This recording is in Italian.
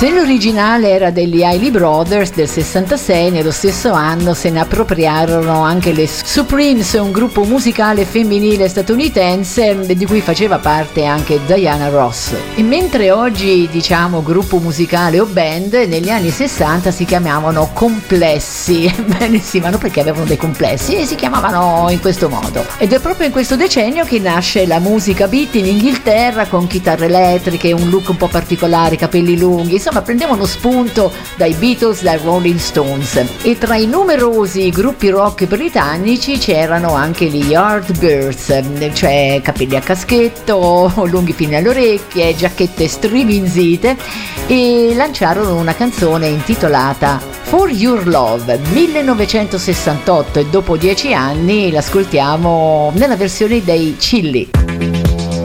Se l'originale era degli Isley Brothers del 66, nello stesso anno se ne appropriarono anche le Supremes, un gruppo musicale femminile statunitense di cui faceva parte anche Diana Ross. E mentre oggi diciamo gruppo musicale o band, negli anni 60 si chiamavano complessi. Bene, sì, ma non perché avevano dei complessi, e si chiamavano in questo modo. Ed è proprio in questo decennio che nasce la musica beat in Inghilterra, con chitarre elettriche, un look un po' particolare, capelli lunghi, insomma prendevano spunto dai Beatles, dai Rolling Stones. E tra i numerosi gruppi rock britannici c'erano anche gli Yardbirds, cioè capelli a caschetto, lunghi fino alle orecchie, giacchette striminzite, e lanciarono una canzone intitolata For Your Love 1968, e dopo 10 anni l'ascoltiamo nella versione dei Chilli.